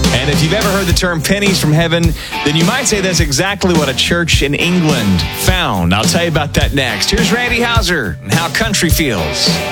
And if you've ever heard the term pennies from heaven, then you might say that's exactly what a church in England found. I'll tell you about that next. Here's Randy Houser and How Country Feels.